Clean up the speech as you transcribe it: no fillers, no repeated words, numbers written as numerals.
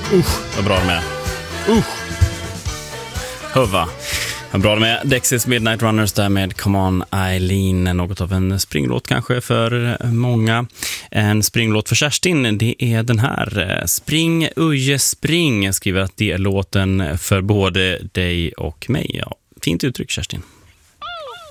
Vad bra de är. Höva. Vad bra de är. Dexys Midnight Runners där med Come On Eileen. Något av en springlåt kanske för många. En springlåt för Kerstin, det är den här. Spring, Uje, spring. Jag skriver att det är låten för både dig och mig. Ja, fint uttryck, Kerstin.